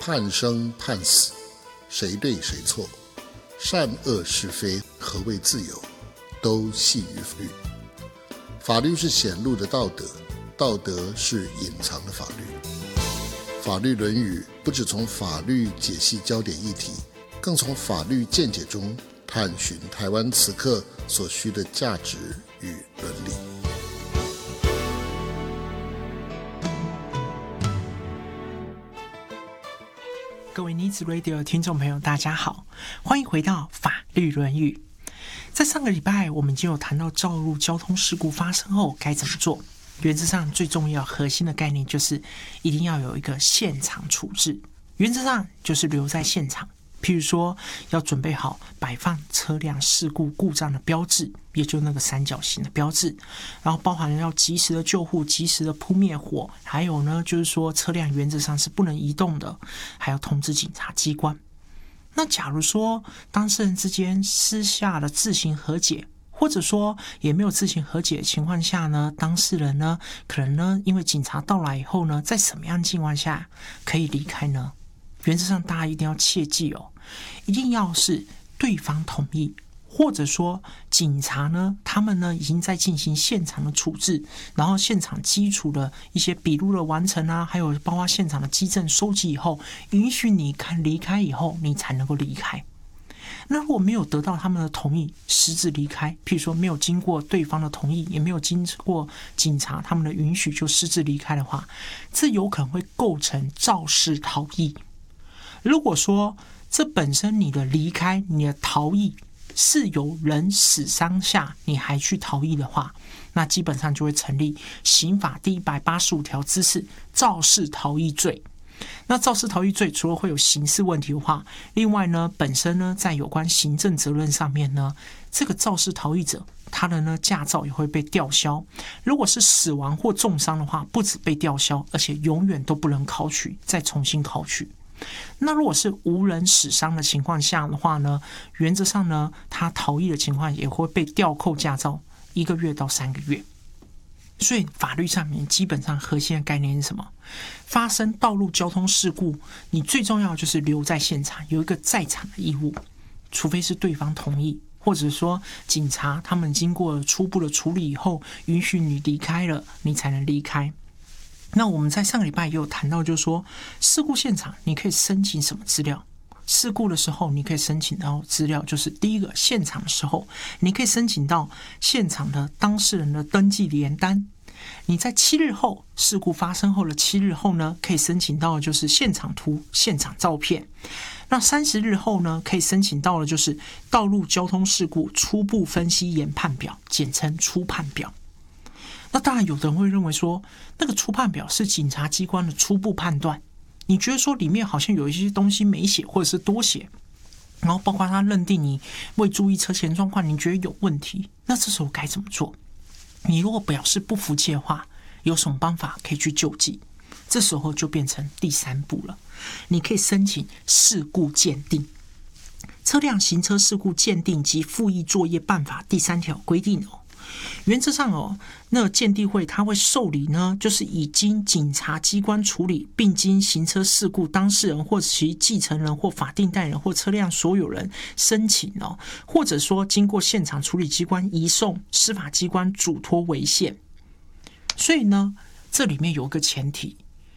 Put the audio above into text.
判生判死，谁对谁错，善恶是非，何谓自由，都系于法律。法律是显露的道德，道德是隐藏的法律。法律论语不只从法律解析焦点议题，更从法律见解中探寻台湾此刻所需的价值与伦理。 各位妮子 Radio 的听众朋友大家好，欢迎回到法律论语。在上个礼拜我们已经有谈到道路交通事故发生后该怎么做，原则上最重要核心的概念就是一定要有一个现场处置，原则上就是留在现场，譬如说要准备好摆放车辆事故故障的标志，也就是那个三角形的标志，然后包含要及时的救护，及时的扑灭火，还有呢就是说车辆原则上是不能移动的，还要通知警察机关。那假如说当事人之间私下的自行和解，或者说也没有自行和解的情况下呢，当事人呢可能呢因为警察到来以后呢，在什么样的情况下可以离开呢？原则上大家一定要切记哦，一定要是对方同意，或者说警察呢他们呢已经在进行现场的处置，然后现场基础的一些笔录的完成啊，还有包括现场的基证收集以后，允许你离开以后，你才能够离开。那如果没有得到他们的同意私自离开，譬如说没有经过对方的同意，也没有经过警察他们的允许就私自离开的话，这有可能会构成肇事逃逸。如果说这本身你的离开，你的逃逸是有人死伤下你还去逃逸的话，那基本上就会成立刑法第185条之4肇事逃逸罪。那肇事逃逸罪除了会有刑事问题的话，另外呢本身呢在有关行政责任上面呢，这个肇事逃逸者他的呢驾照也会被吊销，如果是死亡或重伤的话，不止被吊销，而且永远都不能考取，再重新考取。那如果是无人死伤的情况下的话呢，原则上呢他逃逸的情况也会被吊扣驾照1个月到3个月。所以法律上面基本上核心的概念是什么？发生道路交通事故，你最重要就是留在现场，有一个在场的义务，除非是对方同意，或者说警察他们经过初步的处理以后，允许你离开了，你才能离开。那我们在上个礼拜也有谈到，就是说事故现场你可以申请什么资料？事故的时候你可以申请到资料，就是第一个，现场的时候你可以申请到现场的当事人的登记联单。你在7日后，事故发生后的7日后呢，可以申请到的就是现场图、现场照片。那30日后呢，可以申请到的就是道路交通事故初步分析研判表，简称初判表。那当然有的人会认为说，那个初判表是警察机关的初步判断，你觉得说里面好像有一些东西没写或者是多写，然后包括他认定你未注意车前状况，你觉得有问题，那这时候该怎么做？你如果表示不服气的话，有什么办法可以去救济？这时候就变成第3步了，你可以申请事故鉴定。车辆行车事故鉴定及复议作业办法第3条规定哦，原则上哦，那鉴定会他会受理呢，就是已经警察机关处理，并经行车事故当事人或其继承人或法定代理人或车辆所有人申请哦，或者说经过现场处理机关移送司法机关嘱托为限。所以呢，这里面有一个前提，